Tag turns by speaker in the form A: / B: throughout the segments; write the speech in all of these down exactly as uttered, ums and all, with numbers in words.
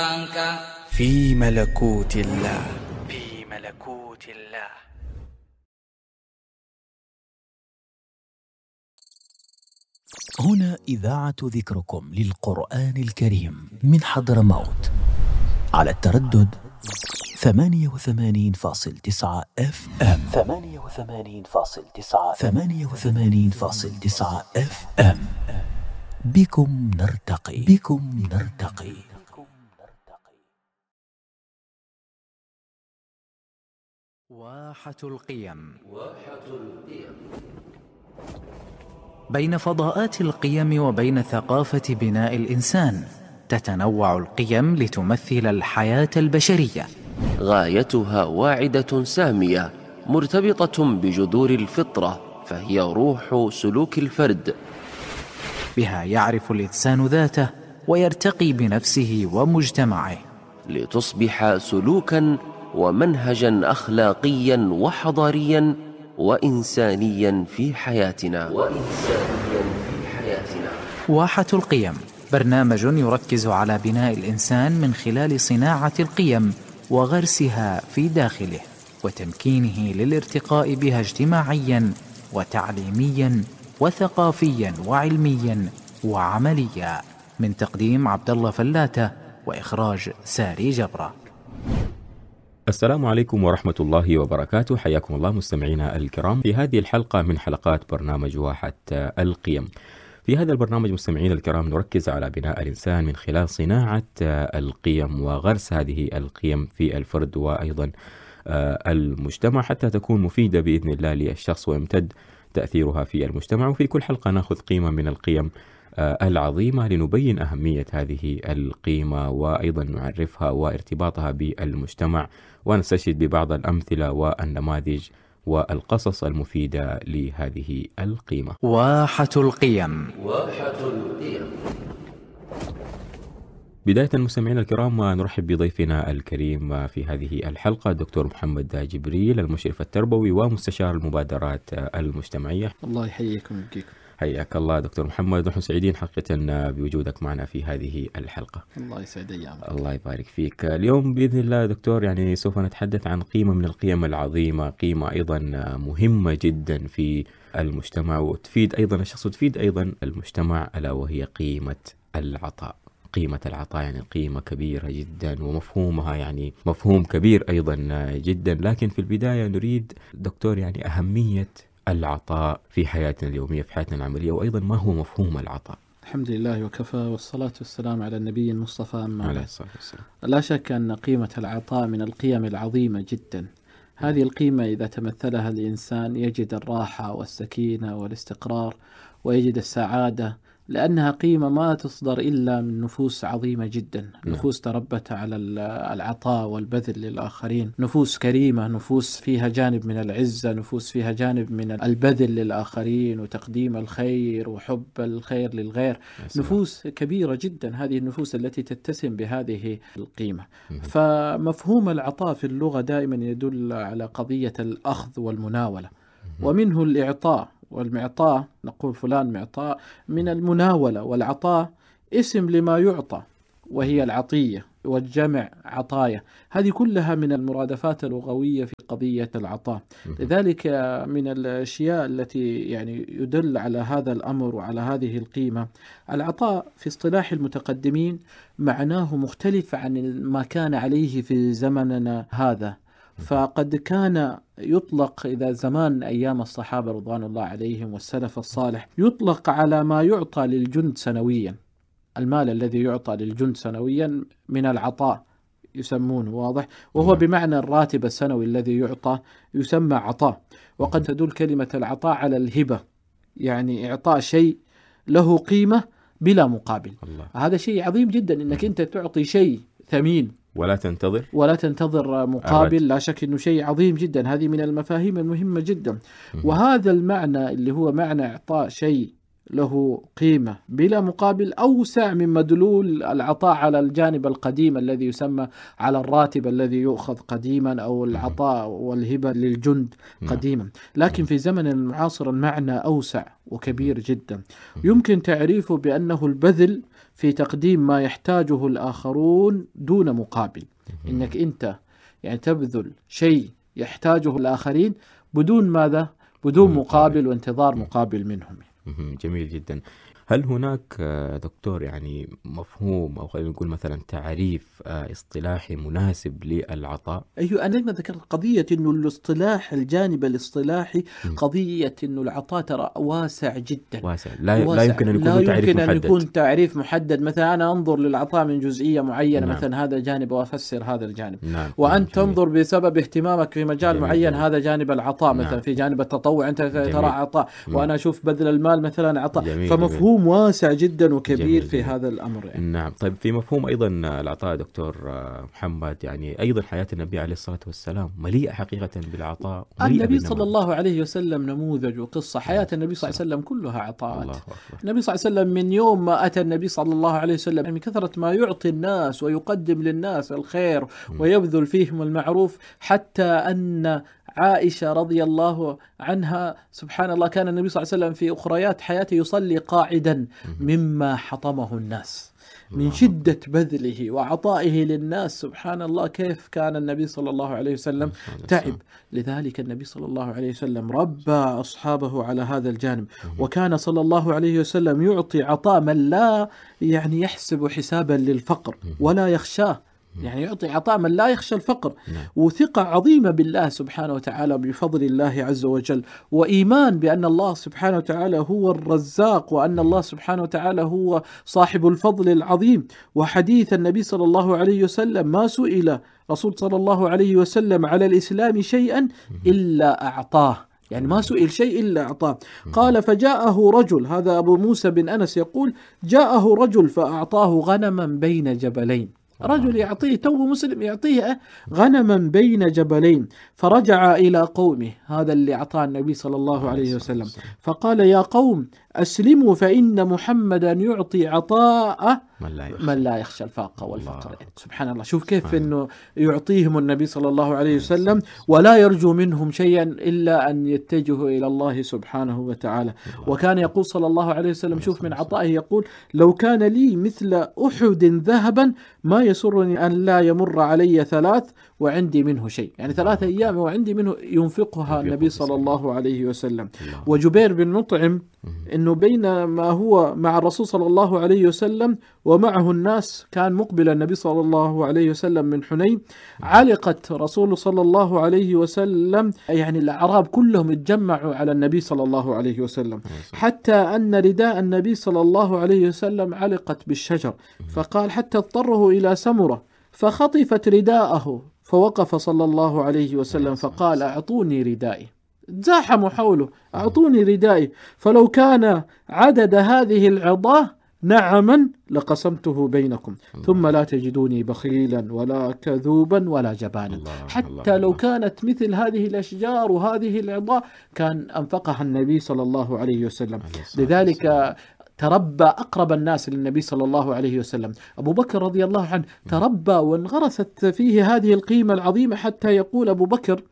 A: في ملكوت الله. في ملكوت الله.
B: هنا إذاعة ذكركم للقرآن الكريم من حضرموت على التردد ثمانية وثمانين فاصل تسعة اف ام ثمانية وثمانين فاصل تسعة ثمانية وثمانين فاصل تسعة اف ام. بكم نرتقي بكم نرتقي.
C: واحة القيم. بين فضاءات القيم وبين ثقافة بناء الإنسان تتنوع القيم لتمثل الحياة البشرية.
D: غايتها واعدة سامية مرتبطة بجذور الفطرة، فهي روح سلوك الفرد.
C: بها يعرف الإنسان ذاته ويرتقي بنفسه ومجتمعه
D: لتصبح سلوكا ومنهجا أخلاقيا وحضاريا وإنسانيا في حياتنا وإنسانيا في حياتنا.
C: واحة القيم برنامج يركز على بناء الإنسان من خلال صناعة القيم وغرسها في داخله وتمكينه للارتقاء بها اجتماعيا وتعليميا وثقافيا وعلميا وعمليا. من تقديم عبد الله فلاتة وإخراج ساري جبرة.
E: السلام عليكم ورحمة الله وبركاته. حياكم الله مستمعينا الكرام في هذه الحلقة من حلقات برنامج واحة القيم. في هذا البرنامج مستمعينا الكرام نركز على بناء الإنسان من خلال صناعة القيم وغرس هذه القيم في الفرد وأيضا المجتمع حتى تكون مفيدة بإذن الله للشخص ويمتد تأثيرها في المجتمع. وفي كل حلقة نأخذ قيمة من القيم العظيمة لنبين أهمية هذه القيمة وأيضا نعرفها وارتباطها بالمجتمع ونستشهد ببعض الأمثلة والنماذج والقصص المفيدة لهذه القيمة.
C: واحة القيم.
D: واحة القيم.
E: بداية المستمعين الكرام نرحب بضيفنا الكريم في هذه الحلقة الدكتور محمد جبريل، المشرف التربوي ومستشار المبادرات المجتمعية.
F: الله يحييكم ويبقيكم.
E: حياك الله دكتور محمد، نحن سعيدين حقيقة بوجودك معنا في هذه الحلقة.
F: الله يسعد أيامك.
E: الله يبارك فيك. اليوم بإذن الله دكتور يعني سوف نتحدث عن قيمة من القيم العظيمة، قيمة أيضا مهمة جدا في المجتمع وتفيد أيضا الشخص وتفيد أيضا المجتمع، ألا وهي قيمة العطاء. قيمة العطاء يعني قيمة كبيرة جدا ومفهومها يعني مفهوم كبير أيضا جدا، لكن في البداية نريد دكتور يعني أهمية العطاء في حياتنا اليومية في حياتنا العملية، وأيضا ما هو مفهوم العطاء.
F: الحمد لله وكفى والصلاة والسلام على النبي المصطفى أما
E: عليه الصلاة والسلام.
F: لا شك أن قيمة العطاء من القيم العظيمة جدا. هذه القيمة إذا تمثلها الإنسان يجد الراحة والسكينة والاستقرار ويجد السعادة، لأنها قيمة ما تصدر إلا من نفوس عظيمة جدا، نفوس تربت على العطاء والبذل للآخرين، نفوس كريمة، نفوس فيها جانب من العزة، نفوس فيها جانب من البذل للآخرين وتقديم الخير وحب الخير للغير. نفوس كبيرة جدا هذه النفوس التي تتسم بهذه القيمة. فمفهوم العطاء في اللغة دائما يدل على قضية الأخذ والمناولة، ومنه الإعطاء والمعطاء، نقول فلان معطاء من المناولة، والعطاء اسم لما يعطى وهي العطية والجمع عطايا. هذه كلها من المرادفات اللغوية في قضية العطاء. لذلك من الأشياء التي يعني يدل على هذا الأمر وعلى هذه القيمة، العطاء في اصطلاح المتقدمين معناه مختلف عن ما كان عليه في زمننا هذا. فقد كان يطلق إذا زمان أيام الصحابة رضوان الله عليهم والسلف الصالح يطلق على ما يعطى للجند سنويا، المال الذي يعطى للجند سنويا من العطاء يسمونه، واضح، وهو بمعنى الراتب السنوي الذي يعطى يسمى عطاء. وقد تدل كلمة العطاء على الهبة، يعني إعطاء شيء له قيمة بلا مقابل. الله. هذا شيء عظيم جدا إنك أنت تعطي شيء ثمين
E: ولا تنتظر
F: ولا تنتظر مقابل. أرد. لا شك أنه شيء عظيم جدا، هذه من المفاهيم المهمة جدا. وهذا المعنى اللي هو معنى إعطاء شيء له قيمة بلا مقابل أوسع من مدلول العطاء على الجانب القديم الذي يسمى على الراتب الذي يؤخذ قديما أو العطاء والهبة للجند قديما. لكن في زمن المعاصر المعنى أوسع وكبير جدا، يمكن تعريفه بأنه البذل في تقديم ما يحتاجه الآخرون دون مقابل. إنك أنت يعني تبذل شيء يحتاجه الآخرين بدون ماذا؟ بدون مقابل وانتظار مقابل منهم.
E: جميل جدا. هل هناك دكتور يعني مفهوم أو خلينا نقول مثلا تعريف اصطلاحي مناسب للعطاء؟
F: أيوة، أنا ما ذكرت قضية إنه الاصطلاح، الجانب الاصطلاحي م. قضية إنه العطاء ترى واسع جدا،
E: واسع لا, واسع. لا يمكن أن يكون
F: لا
E: تعريف
F: يمكن
E: محدد.
F: أن يكون تعريف محدد. مثلا أنا أنظر للعطاء من جزئية معينة، نعم. مثلا هذا جانب وأفسر هذا الجانب،
E: نعم.
F: وأنت
E: نعم.
F: تنظر بسبب اهتمامك في مجال
E: جميل.
F: معين،
E: جميل.
F: هذا جانب العطاء، مثلا
E: نعم.
F: في جانب التطوع أنت
E: جميل.
F: ترى عطاء، وأنا أشوف بذل المال مثلا عطاء.
E: جميل.
F: فمفهوم جميل. واسع جدا وكبير جميل. في
E: جميل.
F: هذا الأمر يعني.
E: نعم. طيب في مفهوم أيضا العطاء دكتور محمد، يعني أيضا حياة النبي عليه الصلاة والسلام مليئة حقيقة بالعطاء.
F: النبي صلى الله عليه وسلم نموذج وقصة. حياة النبي صلى الله عليه وسلم كلها عطاءات. النبي صلى الله عليه وسلم من يوم ما أتى النبي صلى الله عليه وسلم من كثرة ما يعطي الناس ويقدم للناس الخير ويبذل فيهم المعروف، حتى أن عائشة رضي الله عنها سبحان الله كان النبي صلى الله عليه وسلم في أخريات حياته يصلي قاعدا مما حطمه الناس من شدة بذله وعطائه للناس. سبحان الله كيف كان النبي صلى الله عليه وسلم تعب. لذلك النبي صلى الله عليه وسلم ربى أصحابه على هذا الجانب، وكان صلى الله عليه وسلم يعطي عطاء من لا يعني يحسب حسابا للفقر ولا يخشاه، يعني يعطي عطاء من لا يخشى الفقر، وثقة عظيمة بالله سبحانه وتعالى بفضل الله عز وجل، وإيمان بأن الله سبحانه وتعالى هو الرزاق، وأن الله سبحانه وتعالى هو صاحب الفضل العظيم. وحديث النبي صلى الله عليه وسلم ما سئل رسول صلى الله عليه وسلم على الإسلام شيئا إلا أعطاه، يعني ما سئل شيء إلا أعطاه. قال فجاءه رجل، هذا أبو موسى بن أنس يقول جاءه رجل فأعطاه غنما بين جبلين. رجل يعطيه، تو مسلم يعطيه غنما بين جبلين، فرجع إلى قومه، هذا اللي أعطاه النبي صلى الله عليه وسلم، فقال يا قوم أسلموا فإن محمدا يعطي عطاء من لا يخشى الفاقة والفقر. سبحان الله، شوف كيف أنه يعطيهم النبي صلى الله عليه وسلم ولا يرجو منهم شيئا إلا أن يتجهوا إلى الله سبحانه وتعالى. وكان يقول صلى الله عليه وسلم، شوف من عطائه يقول لو كان لي مثل أحد ذهبا ما يسرني أن لا يمر علي ثلاث وعندي منه شيء، يعني ثلاثة أيام وعندي منه ينفقها النبي صلى الله عليه وسلم. وجبير بن مطعم إنه بينما هو مع الرسول صلى الله عليه وسلم ومعه الناس، كان مقبل النبي صلى الله عليه وسلم من حنين، علقت رسول صلى الله عليه وسلم، يعني الأعراب كلهم اتجمعوا على النبي صلى الله عليه وسلم، حتى أن رداء النبي صلى الله عليه وسلم علقت بالشجر، فقال حتى اضطره إلى سمرة فخطفت رداءه، فوقف صلى الله عليه وسلم فقال أعطوني ردائي. تزاحموا حوله، أعطوني ردائي، فلو كان عدد هذه العظاه نعما لقسمته بينكم، ثم لا تجدوني بخيلا ولا كذوبا ولا جبانا. حتى الله لو الله. كانت مثل هذه الأشجار وهذه العظاه كان أنفقها النبي صلى الله عليه وسلم. لذلك تربى أقرب الناس للنبي صلى الله عليه وسلم أبو بكر رضي الله عنه، تربى وانغرست فيه هذه القيمة العظيمة، حتى يقول أبو بكر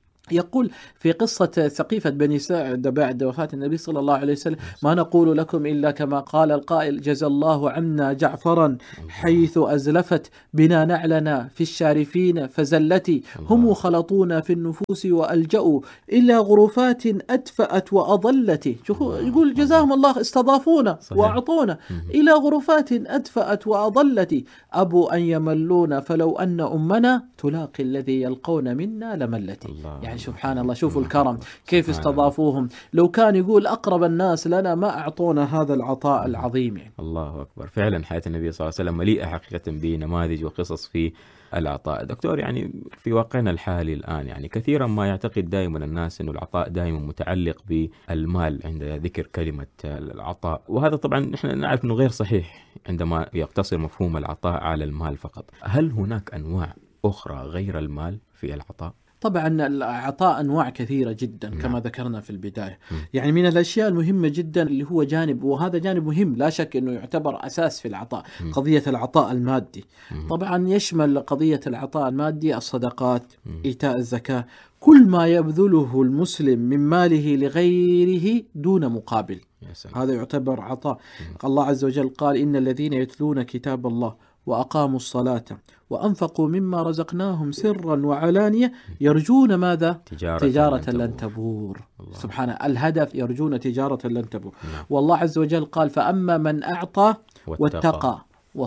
F: يقول في قصة سقيفة بني ساعد بعد وفاة النبي صلى الله عليه وسلم ما نقول لكم إلا كما قال القائل جزى الله عنا جعفرا حيث أزلفت بنا نعلنا في الشارفين فزلتي هم خلطونا في النفوس وألجأوا إلى غرفات أدفأت وأضلت. يقول جزاهم الله استضافونا وأعطونا إلى غرفات أدفأت وأضلت أبوا أن يملونا فلو أن أمنا تلاقي الذي يلقون منا لملتي. يعني سبحان الله، شوفوا الكرم كيف استضافوهم. لو كان يقول أقرب الناس لنا ما أعطونا هذا العطاء العظيم. يعني.
E: الله أكبر، فعلا حياة النبي صلى الله عليه وسلم مليئة حقيقة بنماذج وقصص في العطاء. دكتور، يعني في واقعنا الحالي الآن يعني كثيرا ما يعتقد دائما الناس أنه العطاء دائما متعلق بالمال عند ذكر كلمة العطاء، وهذا طبعا نحن نعرف أنه غير صحيح عندما يقتصر مفهوم العطاء على المال فقط. هل هناك أنواع أخرى غير المال في العطاء؟
F: طبعا العطاء أنواع كثيرة جدا. نعم. كما ذكرنا في البداية. م. يعني من الأشياء المهمة جدا اللي هو جانب، وهذا جانب مهم لا شك أنه يعتبر أساس في العطاء، م. قضية العطاء المادي. م. طبعا يشمل قضية العطاء المادي الصدقات، م. إيتاء الزكاة، كل ما يبذله المسلم من ماله لغيره دون مقابل. هذا يعتبر عطاء. الله عز وجل قال إن الذين يتلون كتاب الله وأقاموا الصلاة وأنفقوا مما رزقناهم سرا وعلانية يرجون ماذا؟
E: تجارة,
F: تجارة
E: لن
F: لن تبور. سبحانه، الهدف يرجون تجارة لن تبور. نعم. والله عز وجل قال فأما من أعطى واتقى, واتقى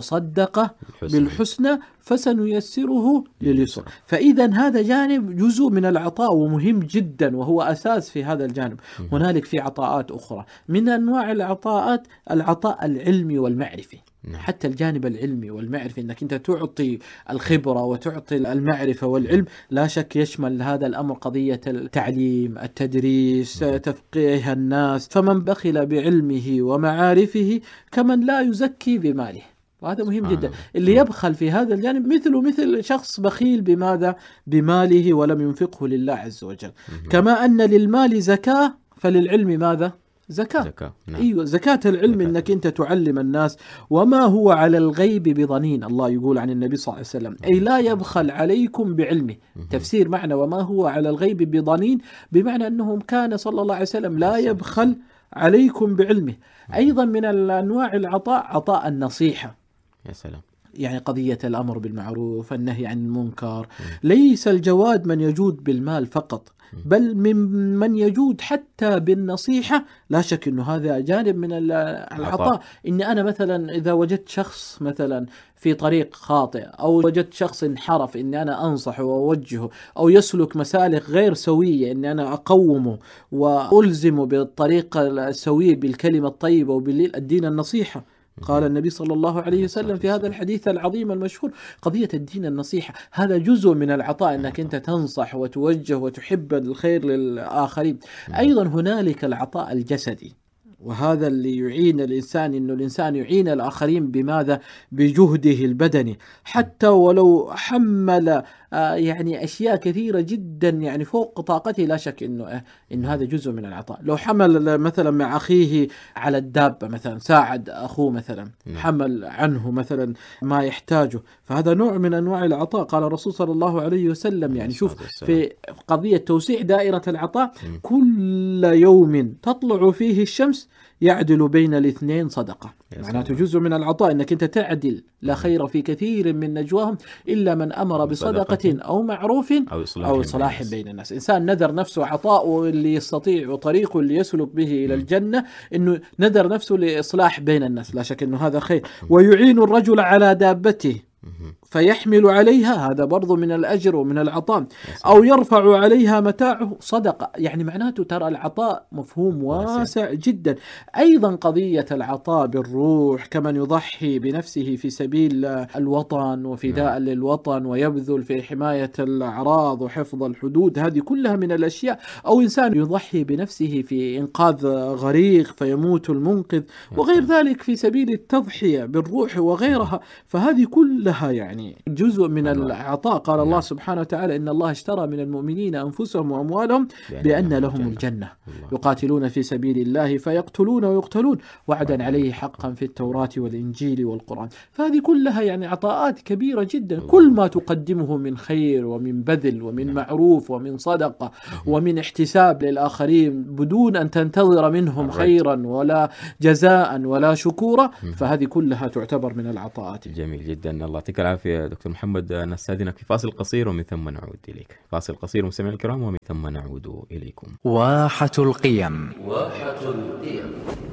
F: وصدق بالحسنى فسنيسره لليسر. فإذا هذا جانب جزء من العطاء ومهم جدا وهو أساس في هذا الجانب. هنالك في عطاءات أخرى من أنواع العطاءات العطاء العلمي والمعرفي. حتى الجانب العلمي والمعرفي أنك أنت تعطي الخبرة وتعطي المعرفة والعلم، لا شك يشمل هذا الأمر قضية التعليم، التدريس، تفقيه الناس. فمن بخل بعلمه ومعارفه كمن لا يزكي بماله، وهذا مهم جدا. اللي يبخل في هذا الجانب مثله مثل شخص بخيل بماذا؟ بماله ولم ينفقه لله عز وجل. كما أن للمال زكاة فللعلم ماذا؟ زكاة. زكاة. نعم. أيوة، زكاة العلم زكاة. إنك أنت تعلم الناس. وما هو على الغيب بضنين، الله يقول عن النبي صلى الله عليه وسلم أي لا يبخل عليكم بعلمه. تفسير معنى وما هو على الغيب بضنين بمعنى أنهم كان صلى الله عليه وسلم لا يبخل عليكم بعلمه. أيضا من الأنواع العطاء عطاء النصيحة.
E: يا سلام.
F: يعني قضية الأمر بالمعروف، النهي عن المنكر. ليس الجواد من يجود بالمال فقط، بل من من يجود حتى بالنصيحة. لا شك أنه هذا جانب من العطاء. إني أنا مثلا إذا وجدت شخص مثلا في طريق خاطئ أو وجدت شخص انحرف، إني أنا أنصحه وأوجهه، أو يسلك مسالك غير سوية، إني أنا أقومه وألزمه بالطريقة السوية بالكلمة الطيبة وبالدين النصيحة. قال النبي صلى الله عليه وسلم في هذا الحديث العظيم المشهور قضية الدين النصيحة. هذا جزء من العطاء، أنك أنت تنصح وتوجه وتحب الخير للآخرين. أيضا هنالك العطاء الجسدي، وهذا اللي يعين الإنسان، إنه الإنسان يعين الآخرين بماذا؟ بجهده البدني، حتى ولو حمل يعني أشياء كثيرة جدا يعني فوق طاقته. لا شك إنه إنه هذا جزء من العطاء. لو حمل مثلا مع أخيه على الدابة مثلا، ساعد أخوه مثلا، حمل عنه مثلا ما يحتاجه، فهذا نوع من أنواع العطاء. قال الرسول صلى الله عليه وسلم يعني شوف في قضية توسيع دائرة العطاء، كل يوم تطلع فيه الشمس يعدل بين الاثنين صدقة. معناته جزء من العطاء أنك أنت تعدل. لا خير في كثير من نجواهم إلا من أمر بصدقة أو معروف أو إصلاح, أو إصلاح بين, بين الناس. إنسان نذر نفسه عطاء اللي يستطيع وطريقه اللي يسلك به إلى الجنة، إنه نذر نفسه لإصلاح بين الناس. لا شك أنه هذا خير. ويعين الرجل على دابته فيحمل عليها، هذا برضو من الأجر ومن العطاء. أو يرفع عليها متاعه صدقة. يعني معناته ترى العطاء مفهوم واسع جدا. أيضا قضية العطاء بالروح، كمن يضحي بنفسه في سبيل الوطن وفداء للوطن ويبذل في حماية الأعراض وحفظ الحدود، هذه كلها من الأشياء. أو إنسان يضحي بنفسه في إنقاذ غريق فيموت المنقذ وغير ذلك في سبيل التضحية بالروح وغيرها. فهذه كلها يعني جزء من العطاء. قال الله سبحانه وتعالى إن الله اشترى من المؤمنين أنفسهم وأموالهم بأن لهم الجنة يقاتلون في سبيل الله فيقتلون ويقتلون وعدا عليه حقا في التوراة والإنجيل والقرآن. فهذه كلها يعني عطاءات كبيرة جدا. كل ما تقدمه من خير ومن بذل ومن معروف ومن صدقة ومن احتساب للآخرين بدون أن تنتظر منهم خيرا ولا جزاء ولا شكورا، فهذه كلها تعتبر من العطاءات.
E: جميل جدا، الله يعطيك العافية دكتور محمد. نستأذنك في فاصل قصير ومن ثم نعود إليك. فاصل قصير مستمعينا الكرام ومن ثم نعود إليكم.
C: واحة القيم.
D: واحة القيم،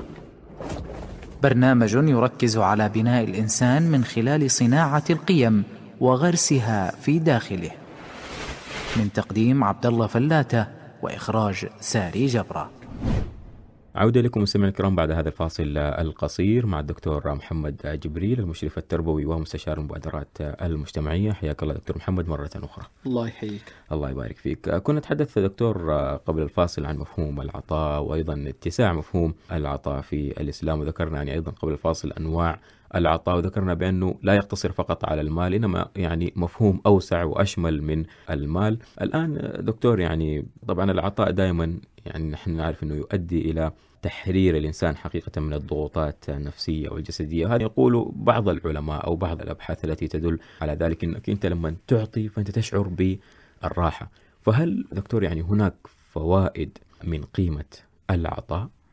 C: برنامج يركز على بناء الإنسان من خلال صناعة القيم وغرسها في داخله، من تقديم عبد الله فلاتة وإخراج ساري جبرة.
E: عودة لكم مستمعينا الكرام بعد هذا الفاصل القصير مع الدكتور محمد جبريل، المشرف التربوي ومستشار المبادرات المجتمعية. حياك الله دكتور محمد مرة أخرى.
F: الله يحييك.
E: الله يبارك فيك. كنا نتحدث دكتور قبل الفاصل عن مفهوم العطاء وأيضا اتساع مفهوم العطاء في الإسلام، وذكرنا يعني أيضا قبل الفاصل أنواع العطاء، وذكرنا بأنه لا يقتصر فقط على المال، إنما يعني مفهوم أوسع وأشمل من المال. الآن دكتور يعني طبعا العطاء دائما يعني نحن نعرف أنه يؤدي إلى تحرير الإنسان حقيقة من الضغوطات النفسية والجسدية. وهذا يقول بعض العلماء أو بعض الأبحاث التي تدل على ذلك، أنك أنت لما تعطي فأنت تشعر بالراحة. فهل دكتور يعني هناك فوائد من قيمة العطاء؟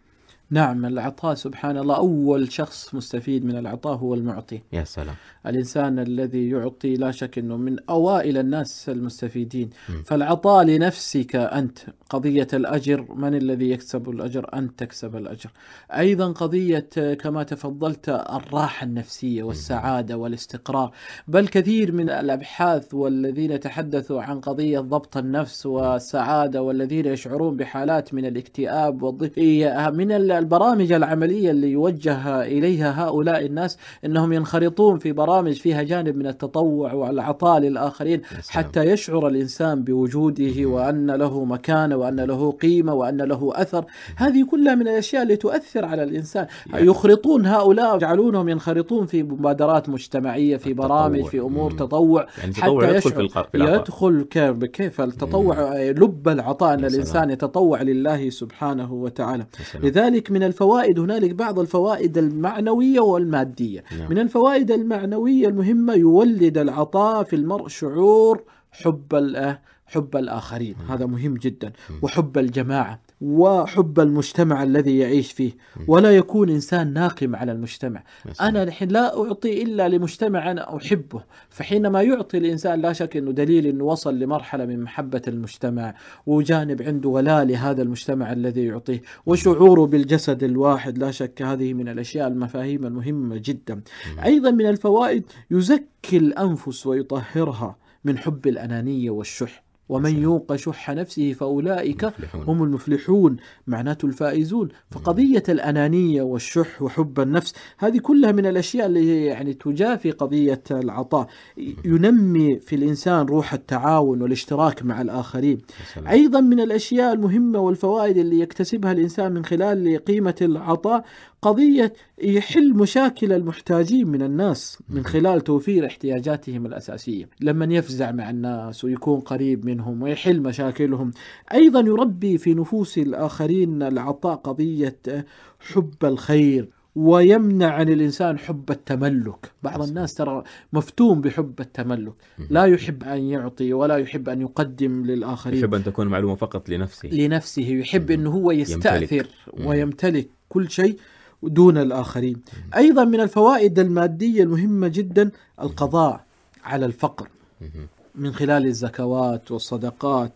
F: نعم، العطاء سبحان الله أول شخص مستفيد من العطاء هو المعطي.
E: يا سلام.
F: الإنسان الذي يعطي لا شك أنه من أوائل الناس المستفيدين.
E: م.
F: فالعطاء لنفسك أنت، قضية الأجر، من الذي يكسب الأجر؟ أنت تكسب الأجر. أيضا قضية كما تفضلت الراحة النفسية والسعادة والاستقرار، بل كثير من الأبحاث والذين تحدثوا عن قضية ضبط النفس والسعادة والذين يشعرون بحالات من الاكتئاب والضيق، من البرامج العملية اللي يوجه إليها هؤلاء الناس أنهم ينخرطون في برامج فيها جانب من التطوع والعطاء للآخرين حتى يشعر الإنسان بوجوده وأن له مكانة وأن له قيمة وأن له أثر. هذه كلها من الأشياء اللي تؤثر على الإنسان. يخرطون هؤلاء يجعلونهم ينخرطون في مبادرات مجتمعية، في برامج، في أمور تطوع،
E: يعني
F: حتى
E: يدخل في الق... في
F: يدخل كيف التطوع لب العطاء، أن الإنسان يتطوع لله سبحانه وتعالى. لذلك من الفوائد هنالك بعض الفوائد المعنوية والمادية. نعم. من الفوائد المعنوية المهمة، يولد العطاء في المرء شعور حب حب الآخرين. مم. هذا مهم جدا. مم. وحب الجماعة وحب المجتمع الذي يعيش فيه. مم. ولا يكون إنسان ناقم على المجتمع. مثلا. أنا الحين لا أعطي إلا لمجتمع أنا أحبه، فحينما يعطي الإنسان لا شك أنه دليل أنه وصل لمرحلة من محبة المجتمع، وجانب عنده ولاء لهذا المجتمع الذي يعطيه، وشعوره بالجسد الواحد. لا شك هذه من الأشياء المفاهيم المهمة جدا. مم. أيضا من الفوائد، يزكي الأنفس ويطهرها من حب الأنانية والشح. ومن يوق شح نفسه فأولئك المفلحون. هم المفلحون، معناته الفائزون. فقضية الأنانية والشح وحب النفس هذه كلها من الأشياء اللي يعني تجافي قضية العطاء. ينمي في الإنسان روح التعاون والاشتراك مع الآخرين. أيضا من الأشياء المهمة والفوائد اللي يكتسبها الإنسان من خلال قيمة العطاء، قضية يحل مشاكل المحتاجين من الناس من خلال توفير احتياجاتهم الأساسية، لما يفزع مع الناس ويكون قريب منهم ويحل مشاكلهم. أيضا يربي في نفوس الآخرين العطاء قضية حب الخير، ويمنع عن الإنسان حب التملك. بعض الناس ترى مفتون بحب التملك، لا يحب أن يعطي ولا يحب أن يقدم للآخرين،
E: يحب أن تكون معلومة فقط لنفسه
F: لنفسه يحب أنه هو يستأثر ويمتلك كل شيء دون الآخرين. أيضا من الفوائد المادية المهمة جدا، القضاء على الفقر من خلال الزكوات والصدقات،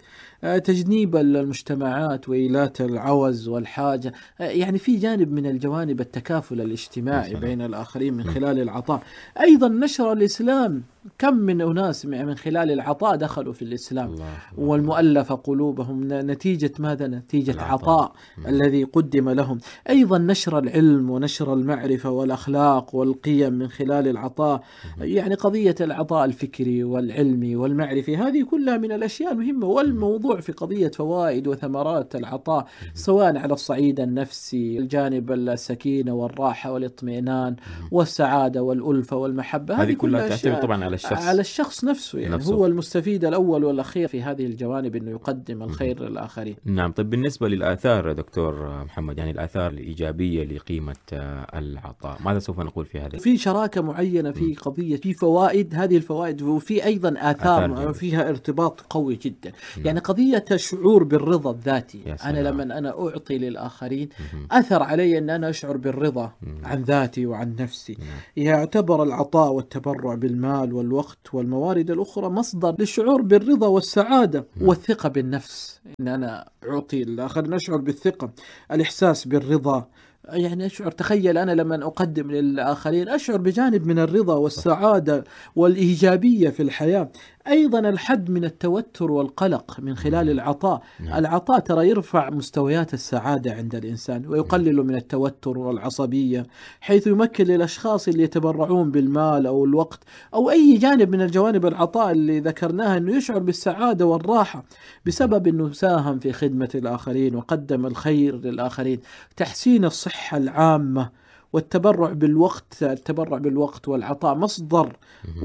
F: تجنيب المجتمعات وإيلات العوز والحاجة. يعني في جانب من الجوانب التكافل الاجتماعي بين الآخرين من خلال العطاء. أيضا نشر الإسلام، كم من أناس من خلال العطاء دخلوا في الإسلام. الله الله. والمؤلف قلوبهم نتيجة ماذا؟ نتيجة العطاء. عطاء الذي قدم لهم. أيضا نشر العلم ونشر المعرفة والأخلاق والقيم من خلال العطاء. يعني قضية العطاء الفكري والعلمي والمعرفي هذه كلها من الأشياء المهمة. والموضوع في قضية فوائد وثمرات العطاء سواء على الصعيد النفسي، الجانب السكينة والراحة والاطمئنان والسعادة والألفة والمحبة،
E: هذه كلها تعتمد طبعا على الشخص
F: على الشخص نفسه. يعني نفسه. هو المستفيد الأول والأخير في هذه الجوانب، أنه يقدم الخير للآخرين.
E: نعم. طيب بالنسبة للآثار دكتور محمد، يعني الآثار الإيجابية لقيمة العطاء، ماذا سوف نقول في هذا؟
F: في شراكة معينة في قضية، في فوائد، هذه الفوائد وفي أيضا آثار, آثار فيها ارتباط قوي جدا. نعم. يعني قضية الشعور بالرضا الذاتي. أنا لما أنا أعطي للآخرين أثر علي أن أنا أشعر بالرضا عن ذاتي وعن نفسي. يعتبر العطاء والتبرع بالمال والوقت والموارد الأخرى مصدر للشعور بالرضا والسعادة والثقة بالنفس. إن أنا أعطي الآخر نشعر بالثقة، الإحساس بالرضا. يعني أشعر، تخيل أنا لما أقدم للآخرين أشعر بجانب من الرضا والسعادة والإيجابية في الحياة. أيضا الحد من التوتر والقلق من خلال العطاء. العطاء ترى يرفع مستويات السعادة عند الإنسان ويقلل من التوتر والعصبية، حيث يمكن للأشخاص اللي يتبرعون بالمال أو الوقت أو أي جانب من الجوانب العطاء اللي ذكرناها أنه يشعر بالسعادة والراحة بسبب أنه ساهم في خدمة الآخرين وقدم الخير للآخرين. تحسين الصحة العامة والتبرع بالوقت، التبرع بالوقت والعطاء مصدر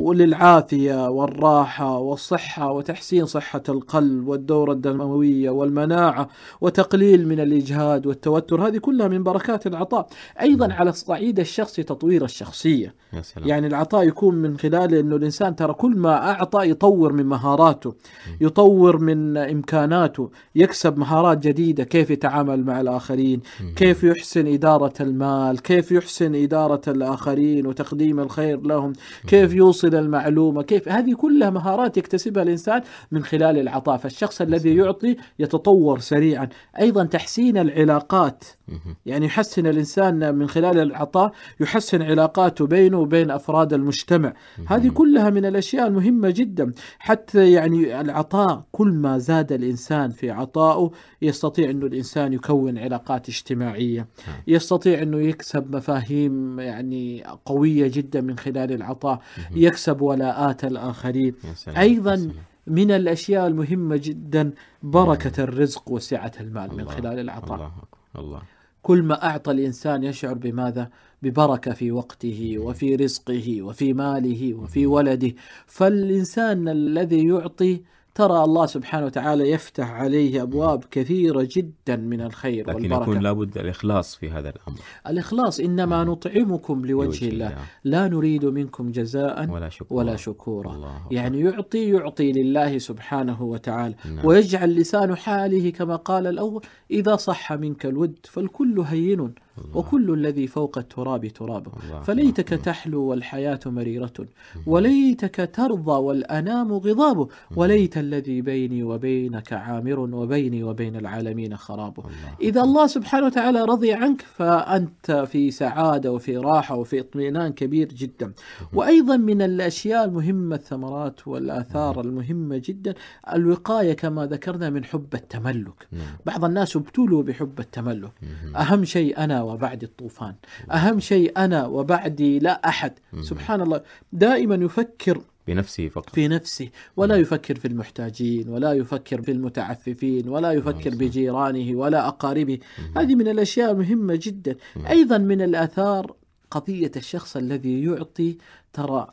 F: للعافية والراحة والصحة وتحسين صحة القلب والدورة الدموية والمناعة وتقليل من الإجهاد والتوتر. هذه كلها من بركات العطاء. أيضا على الصعيد الشخصي تطوير الشخصية، يعني العطاء يكون من خلال أنه الإنسان ترى كل ما أعطى يطور من مهاراته، يطور من إمكاناته، يكسب مهارات جديدة، كيف يتعامل مع الآخرين، كيف يحسن إدارة المال، كيف يحسن إدارة الآخرين وتقديم الخير لهم، كيف يوصل المعلومة، كيف هذه كلها مهارات يكتسبها الإنسان من خلال العطاء. فالشخص الذي يعطي يتطور سريعا. أيضا تحسين العلاقات، يعني يحسن الإنسان من خلال العطاء يحسن علاقاته بينه وبين أفراد المجتمع. هذه كلها من الأشياء المهمة جدا. حتى يعني العطاء كل ما زاد الإنسان في عطائه يستطيع أنه الإنسان يكون علاقات اجتماعية، يستطيع أنه يكسب مفاهيم يعني قوية جدا من خلال العطاء، يكسب ولاءات الآخرين. أيضا من الأشياء المهمة جدا بركة الرزق وسعة المال من خلال العطاء.
E: الله الله.
F: كل ما أعطى الإنسان يشعر بماذا؟ ببركة في وقته وفي رزقه وفي ماله وفي ولده. فالإنسان الذي يعطي ترى الله سبحانه وتعالى يفتح عليه أبواب كثيرة جدا من الخير
E: لكن
F: والبركة.
E: يكون لابد الإخلاص في هذا الأمر.
F: الإخلاص إنما نطعمكم لوجه الله لا نريد منكم جزاء ولا شكورا, ولا شكورا. يعني يعطي يعطي لله سبحانه وتعالى. نعم. ويجعل لسان حاله كما قال الأول إذا صح منك الود فالكل هين الله. وكل الذي فوق التراب ترابه. فليتك الله. تحلو والحياة مريرة وليتك ترضى والأنام غضابه وليت الذي بيني وبينك عامر وبيني وبين العالمين خرابه. الله. إذا الله سبحانه وتعالى رضي عنك فأنت في سعادة وفي راحة وفي اطمئنان كبير جدا. وأيضا من الأشياء المهمة الثمرات والآثار المهمة جدا الوقاية كما ذكرنا من حب التملك. بعض الناس ابتلوا بحب التملك. أهم شيء أنا وبعد الطوفان، أهم شيء أنا وبعدي لا أحد. سبحان الله، دائما يفكر
E: بنفسه فقط،
F: في نفسه، ولا يفكر في المحتاجين، ولا يفكر في المتعففين، ولا يفكر بجيرانه ولا أقاربه. هذه من الأشياء المهمة جدا. أيضا من الآثار قضية الشخص الذي يعطي ترى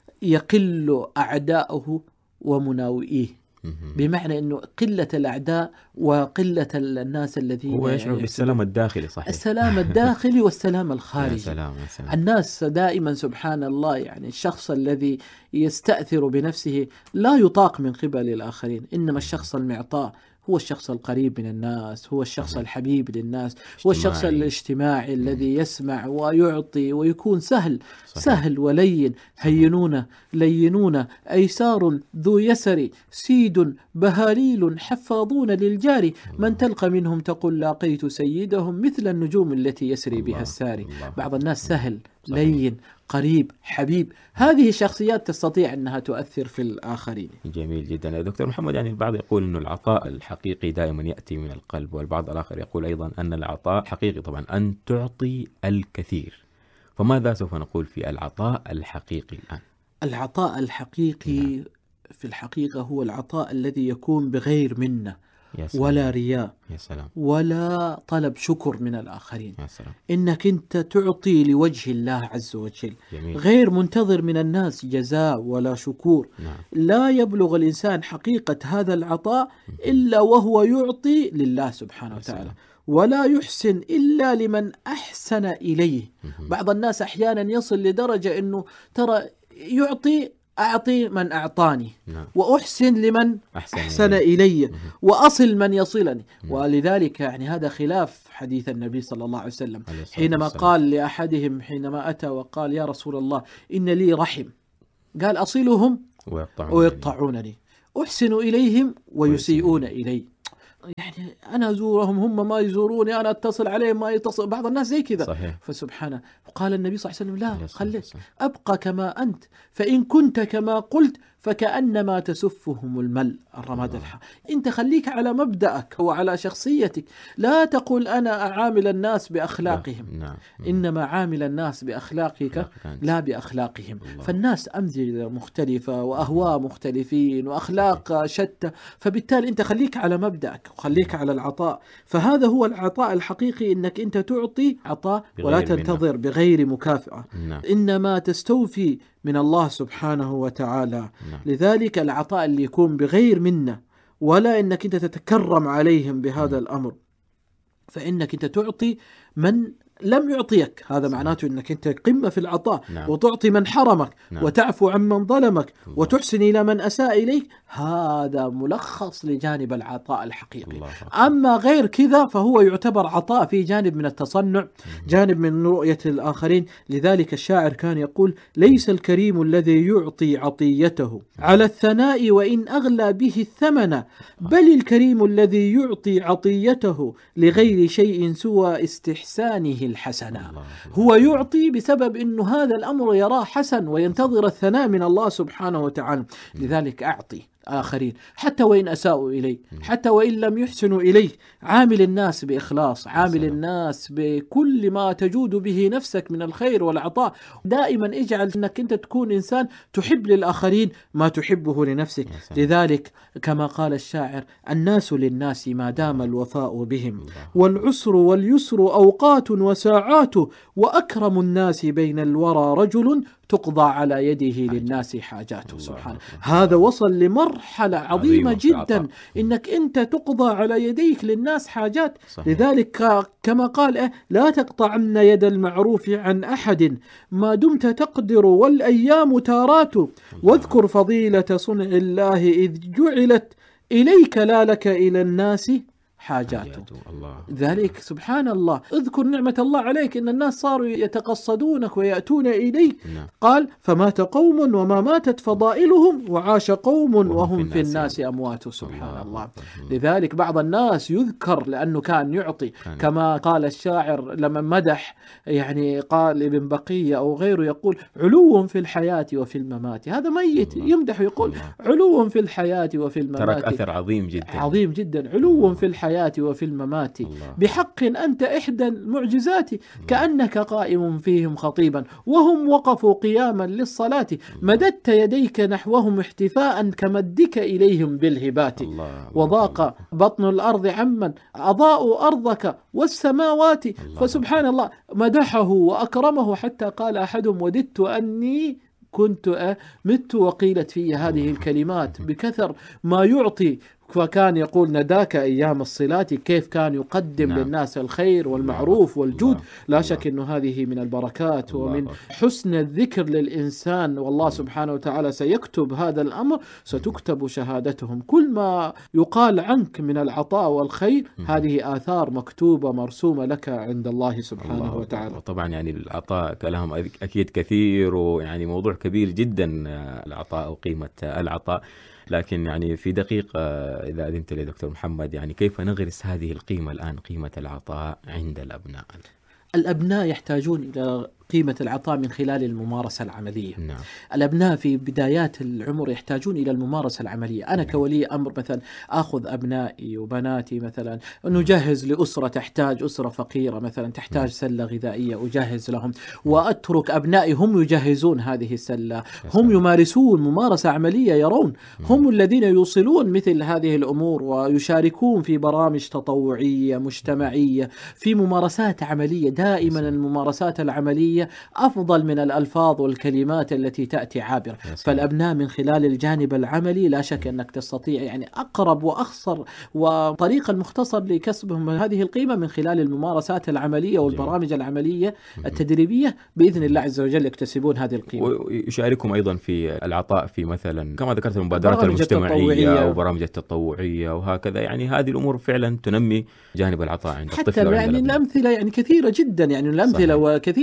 F: يقل أعداؤه ومناوئيه، بمعنى أنه قلة الأعداء وقلة الناس الذين
E: هو يشعر بالسلام الداخلي. صحيح،
F: السلام الداخلي والسلام الخارجي.
E: يا سلام يا سلام.
F: الناس دائما سبحان الله يعني الشخص الذي يستأثر بنفسه لا يطاق من قبل الآخرين، إنما الشخص المعطاء هو الشخص القريب من الناس، هو الشخص الحبيب للناس، هو الشخص الاجتماعي الذي يسمع ويعطي ويكون سهل. صحيح. سهل ولين، هينون لينون أيسار ذو يسر سيد بهاليل حفاظون للجار من تلقى منهم تقول لاقيت سيدهم مثل النجوم التي يسري بها الساري. بعض الناس سهل لين قريب حبيب. هذه الشخصيات تستطيع أنها تؤثر في الآخرين.
E: جميل جدا يا دكتور محمد. يعني البعض يقول أن العطاء الحقيقي دائما يأتي من القلب، والبعض الآخر يقول أيضا أن العطاء حقيقي طبعا أن تعطي الكثير. فماذا سوف نقول في العطاء الحقيقي الآن؟
F: العطاء الحقيقي نعم. في الحقيقة هو العطاء الذي يكون بغير منة ولا رياء
E: يا سلام.
F: ولا طلب شكر من الآخرين.
E: يا سلام.
F: إنك أنت تعطي لوجه الله عز وجل.
E: جميل.
F: غير منتظر من الناس جزاء ولا شكور.
E: نعم.
F: لا يبلغ الإنسان حقيقة هذا العطاء إلا وهو يعطي لله سبحانه وتعالى، ولا يحسن إلا لمن أحسن إليه. بعض الناس أحيانا يصل لدرجة أنه ترى يعطي أعطي من أعطاني. نعم. وأحسن لمن أحسن, أحسن إلي, إلي. وأصل من يصلني. نعم. ولذلك يعني هذا خلاف حديث النبي صلى الله عليه وسلم حينما والسلام. قال لأحدهم حينما أتى وقال يا رسول الله إن لي رحم، قال أصلهم
E: ويقطعونني,
F: ويقطعونني. أحسن إليهم ويسيئون إلي. يعني أنا أزورهم هم ما يزوروني، أنا أتصل عليهم ما يتصل. بعض الناس زي كذا.
E: صحيح.
F: فسبحانه قال النبي صلى الله عليه وسلم لا خليك أبقى كما أنت، فإن كنت كما قلت فكأنما تسفهم المل الرماد الحار. أنت خليك على مبدأك وعلى شخصيتك، لا تقول أنا أعامل الناس بأخلاقهم،
E: نعم.
F: إنما عامل الناس بأخلاقك لا بأخلاقهم. الله. فالناس أمزجة مختلفة وأهواء مختلفين وأخلاق شتى، فبالتالي أنت خليك على مبدأك وخليك على العطاء. فهذا هو العطاء الحقيقي، إنك أنت تعطي عطاء ولا تنتظر منه. بغير مكافأة. نعم. إنما تستوفي من الله سبحانه وتعالى. نعم. لذلك العطاء اللي يكون بغير منه، ولا إنك أنت تتكرم عليهم بهذا نعم. الأمر، فإنك أنت تعطي من لم يعطيك، هذا معناته أنك أنت قمة في العطاء. نعم. وتعطي من حرمك. نعم. وتعفو عن من ظلمك. الله. وتحسن إلى من أساء إليك. هذا ملخص لجانب العطاء الحقيقي. الله. أما غير كذا فهو يعتبر عطاء في جانب من التصنع، جانب من رؤية الآخرين. لذلك الشاعر كان يقول: ليس الكريم الذي يعطي عطيته على الثناء وإن أغلى به الثمن، بل الكريم الذي يعطي عطيته لغير شيء سوى استحسانه الحسنة. هو يعطي بسبب أنه هذا الأمر يراه حسن وينتظر الثناء من الله سبحانه وتعالى. لذلك أعطي آخرين حتى وإن أساءوا إليك، حتى وإن لم يحسنوا إليك. عامل الناس بإخلاص، عامل الناس بكل ما تجود به نفسك من الخير والعطاء. دائما اجعل أنك أنت تكون إنسان تحب للآخرين ما تحبه لنفسك. لذلك كما قال الشاعر: الناس للناس ما دام الوفاء بهم، والعسر واليسر أوقات وساعات، وأكرم الناس بين الورى رجل تقضى على يده للناس حاجاته. سبحانه، هذا وصل لمرحلة عظيمة جدا، إنك أنت تقضى على يديك للناس حاجات. صحيح. لذلك كما قال إيه: لا تقطعن يد المعروف عن أحد ما دمت تقدر والأيام تارات، واذكر فضيلة صنع الله إذ جعلت إليك لا لك إلى الناس حاجاته. الله. ذلك سبحان الله، اذكر نعمة الله عليك إن الناس صاروا يتقصدونك ويأتون إليك. نعم. قال: فمات قوم وما ماتت فضائلهم، وعاش قوم وهم, وهم في الناس أموات. سبحان الله. الله. الله. لذلك بعض الناس يذكر لأنه كان يعطي، كان. كما قال الشاعر لما مدح يعني قال ابن بقية أو غيره، يقول: علو في الحياة وفي الممات. هذا ميت الله. يمدح يقول: الله. علو في الحياة وفي الممات.
E: ترك أثر عظيم جدا،
F: عظيم جدا. علو في الحياة وفي الممات، الله. بحق أنت إحدى المعجزات، كأنك قائم فيهم خطيبا وهم وقفوا قياما للصلاة، مددت يديك نحوهم احتفاء كمدك إليهم بالهبات، الله. وضاق الله. بطن الأرض عمن أضاءوا أرضك والسماوات. الله. فسبحان الله مدحه وأكرمه حتى قال أحدهم: وددت أني كنت مت وقيلت في هذه الكلمات، بكثر ما يعطي. فكان يقول: نداك أيام الصلاة، كيف كان يقدم نعم. للناس الخير والمعروف والجود. الله. لا الله. شك أنه هذه من البركات الله. ومن حسن الذكر للإنسان، والله الله. سبحانه وتعالى سيكتب هذا الأمر، ستكتب شهادتهم. كل ما يقال عنك من العطاء والخير الله. هذه آثار مكتوبة مرسومة لك عند الله سبحانه الله. وتعالى.
E: طبعا يعني العطاء كلام أكيد كثير، ويعني موضوع كبير جدا العطاء وقيمة العطاء. لكن يعني في دقيقة إذا أذنت لي دكتور محمد، يعني كيف نغرس هذه القيمة الآن، قيمة العطاء عند الأبناء؟
F: الأبناء يحتاجون إلى قيمة العطاء من خلال الممارسة العملية.
E: نعم.
F: الأبناء في بدايات العمر يحتاجون إلى الممارسة العملية. أنا نعم. كولي أمر مثلا أخذ أبنائي وبناتي مثلا نجهز لأسرة تحتاج، أسرة فقيرة مثلا تحتاج نعم. سلة غذائية، أجهز لهم، وأترك أبنائي هم يجهزون هذه السلة، هم يمارسون ممارسة عملية، يرون هم الذين يوصلون مثل هذه الأمور، ويشاركون في برامج تطوعية مجتمعية، في ممارسات عملية. دائما الممارسات العملية أفضل من الألفاظ والكلمات التي تأتي عابرة. فالأبناء من خلال الجانب العملي لا شك أنك تستطيع يعني أقرب وأخصر وطريقة المختصر لكسبهم هذه القيمة من خلال الممارسات العملية والبرامج العملية التدريبية، بإذن الله عز وجل يكتسبون هذه القيمة.
E: ويشاركهم أيضا في العطاء في مثلا كما ذكرت المبادرات المجتمعية وبرامج التطوعية وهكذا. يعني هذه الأمور فعلا تنمي جانب العطاء عند الطفل.
F: حتى يعني الأمثلة يعني كثيرة جدا، يعني الأمثلة صحيح. وكثيرة. مثلا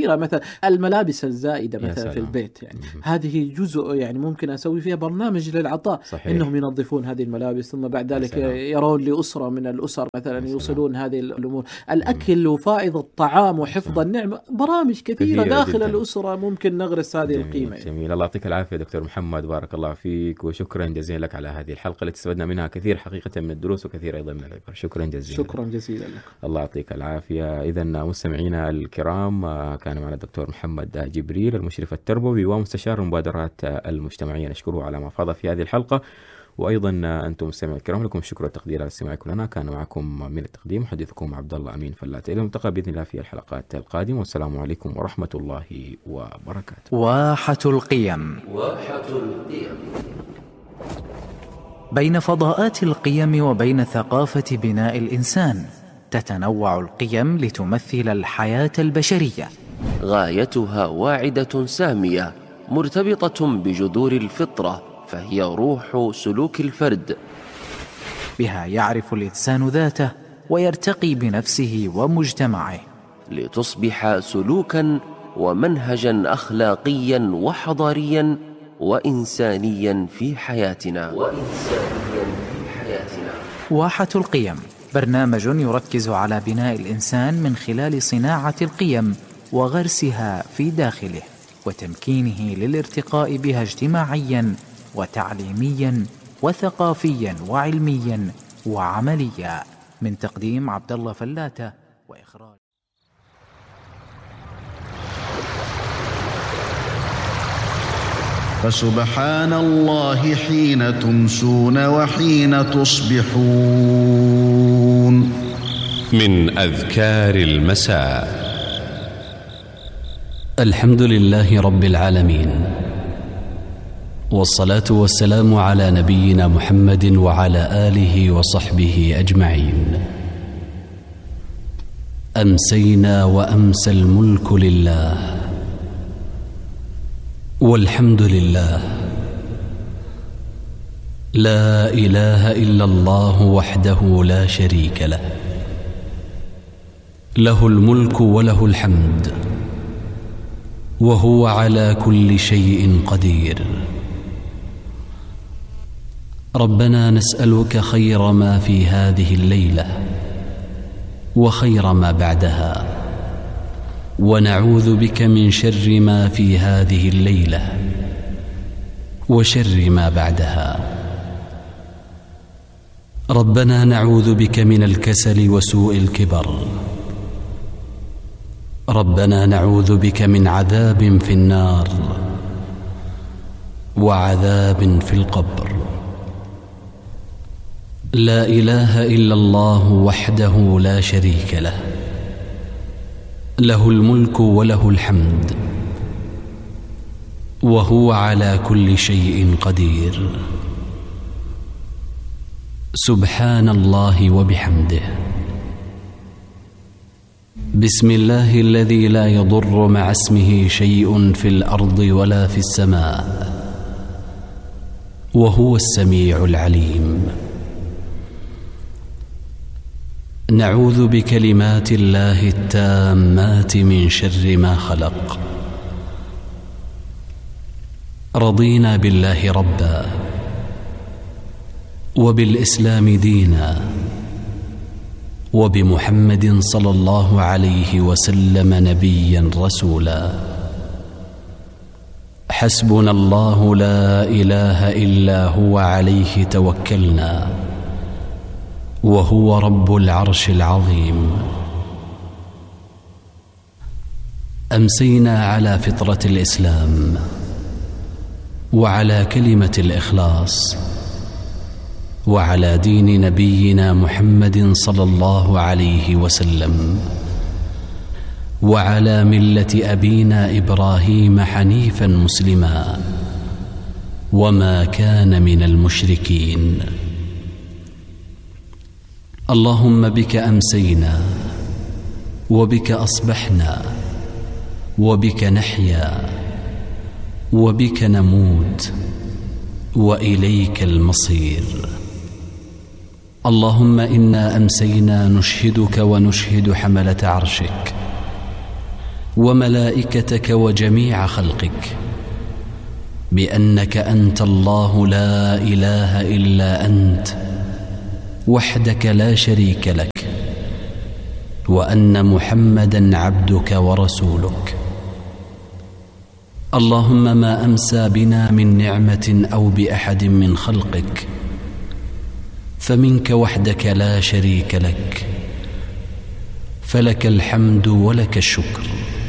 F: الملابس الزائدة مثلا
E: سلام.
F: في البيت يعني هذه جزء يعني ممكن أسوي فيها برنامج للعطاء.
E: صحيح.
F: إنهم ينظفون هذه الملابس ثم بعد ذلك يرون لأسرة من الأسر مثلا يوصلون هذه الأمور. الأكل وفائض الطعام وحفظ النعمة، برامج كثيرة, كثيرة داخل جداً. الأسرة ممكن نغرس هذه
E: جميل
F: القيمة.
E: جميل. الله يعطيك العافية دكتور محمد، بارك الله فيك، وشكرا جزيلا لك على هذه الحلقة التي استفدنا منها كثير حقيقة من الدروس وكثير أيضا من العبر. شكرا جزيلا.
F: شكرا جزيلا لك.
E: الله يعطيك العافية. إذا مستمعينا الكرام، كان معنا الدكتور محمد جبريل المشرف التربوي ومستشار المبادرات المجتمعية، نشكره على ما فاض في هذه الحلقة. وأيضا أنتم مستمعين الكرام لكم الشكر والتقدير على استماعكم لنا. كان معكم من التقديم محدثكم عبد الله أمين فلات. إلى الملتقى بإذن الله في الحلقات القادمة، والسلام عليكم ورحمة الله وبركاته.
C: واحة القيم.
D: واحة القيم.
C: بين فضاءات القيم وبين ثقافة بناء الإنسان تتنوع القيم لتمثل الحياة البشرية.
D: غايتها واعدة سامية مرتبطة بجذور الفطرة، فهي روح سلوك الفرد.
C: بها يعرف الإنسان ذاته ويرتقي بنفسه ومجتمعه،
D: لتصبح سلوكا ومنهجا أخلاقيا وحضاريا وإنسانيا في حياتنا وإنسانيا في حياتنا.
C: واحة القيم برنامج يركز على بناء الإنسان من خلال صناعة القيم وغرسها في داخله وتمكينه للارتقاء بها اجتماعيا وتعليميا وثقافيا وعلميا وعمليا. من تقديم عبد الله فلاتة وإخراج.
G: فسبحان الله حين تمسون وحين تصبحون.
H: من أذكار المساء.
I: الحمد لله رب العالمين، والصلاة والسلام على نبينا محمد وعلى آله وصحبه أجمعين. أمسينا وأمسى الملك لله، والحمد لله، لا إله إلا الله وحده لا شريك له، له الملك وله الحمد، وهو على كل شيء قدير. ربنا نسألك خير ما في هذه الليلة وخير ما بعدها، ونعوذ بك من شر ما في هذه الليلة وشر ما بعدها. ربنا نعوذ بك من الكسل وسوء الكبر. ربنا نعوذ بك من عذاب في النار وعذاب في القبر. لا إله إلا الله وحده لا شريك له، له الملك وله الحمد، وهو على كل شيء قدير. سبحان الله وبحمده. بسم الله الذي لا يضر مع اسمه شيء في الأرض ولا في السماء، وهو السميع العليم. نعوذ بكلمات الله التامات من شر ما خلق. رضينا بالله ربا، وبالإسلام دينا، وبمحمد صلى الله عليه وسلم نبيا رسولا. حسبنا الله لا إله إلا هو عليه توكلنا، وهو رب العرش العظيم. أمسينا على فطرة الإسلام وعلى كلمة الإخلاص وعلى دين نبينا محمد صلى الله عليه وسلم، وعلى ملة أبينا إبراهيم حنيفا مسلما، وما كان من المشركين. اللهم بك أمسينا، وبك أصبحنا، وبك نحيا، وبك نموت، وإليك المصير. اللهم إنا أمسينا نشهدك ونشهد حملة عرشك وملائكتك وجميع خلقك بأنك أنت الله لا إله إلا أنت وحدك لا شريك لك، وأن محمدًا عبدك ورسولك. اللهم ما أمسى بنا من نعمة أو بأحد من خلقك فمنك وحدك لا شريك لك، فلك الحمد ولك الشكر.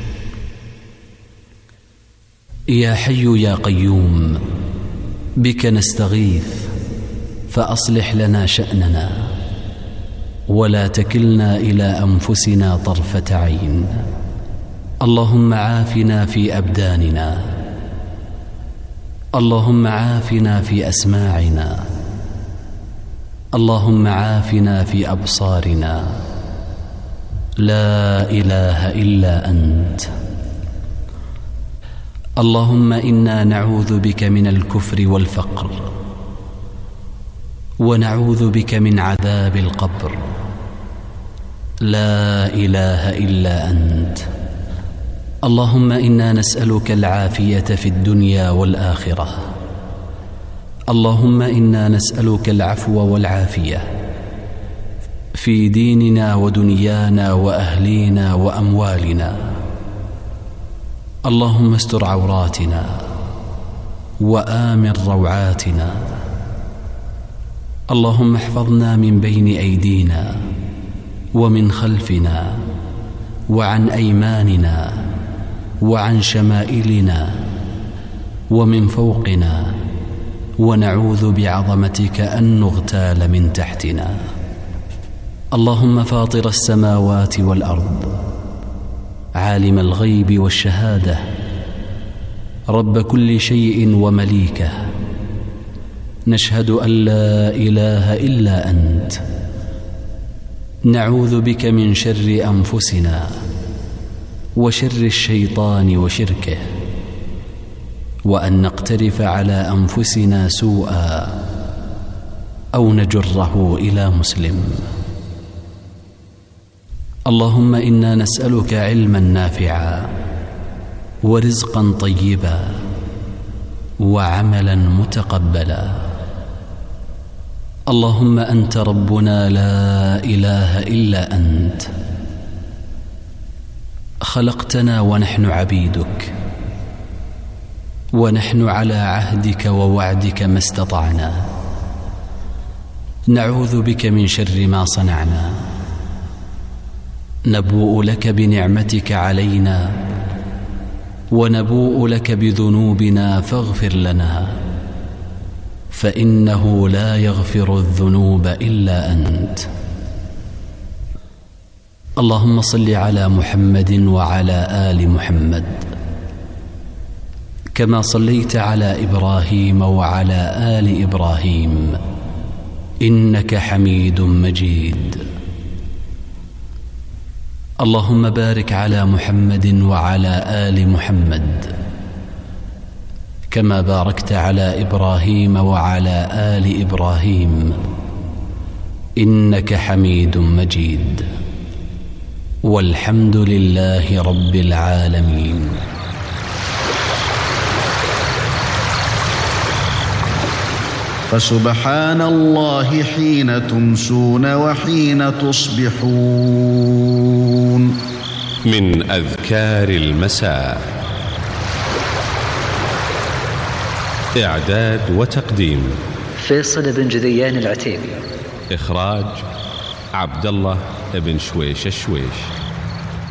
I: يا حي يا قيوم بك نستغيث فأصلح لنا شأننا ولا تكلنا إلى أنفسنا طرفة عين. اللهم عافنا في أبداننا، اللهم عافنا في أسماعنا، اللهم عافنا في أبصارنا. لا إله إلا أنت. اللهم إنا نعوذ بك من الكفر والفقر، ونعوذ بك من عذاب القبر. لا إله إلا أنت. اللهم إنا نسألك العافية في الدنيا والآخرة. اللهم إنا نسألك العفو والعافية في ديننا ودنيانا وأهلينا وأموالنا. اللهم استر عوراتنا وآمن روعاتنا. اللهم احفظنا من بين أيدينا ومن خلفنا وعن أيماننا وعن شمائلنا ومن فوقنا، ونعوذ بعظمتك أن نغتال من تحتنا. اللهم فاطر السماوات والأرض، عالم الغيب والشهادة، رب كل شيء ومليكه، نشهد أن لا إله إلا أنت. نعوذ بك من شر أنفسنا وشر الشيطان وشركه، وأن نقترف على أنفسنا سوءا أو نجره إلى مسلم. اللهم إنا نسألك علما نافعا ورزقا طيبا وعملا متقبلا. اللهم أنت ربنا لا إله إلا أنت، خلقتنا ونحن عبيدك، ونحن على عهدك ووعدك ما استطعنا. نعوذ بك من شر ما صنعنا، نبوء لك بنعمتك علينا ونبوء لك بذنوبنا فاغفر لنا، فإنه لا يغفر الذنوب إلا أنت. اللهم صل على محمد وعلى آل محمد كما صليت على إبراهيم وعلى آل إبراهيم إنك حميد مجيد. اللهم بارك على محمد وعلى آل محمد كما باركت على إبراهيم وعلى آل إبراهيم إنك حميد مجيد. والحمد لله رب العالمين.
G: فسبحان الله حين تمسون وحين تصبحون.
H: من أذكار المساء. إعداد وتقديم
J: فيصل بن جذيان العتيبي.
H: إخراج عبد الله بن شويش الشويش.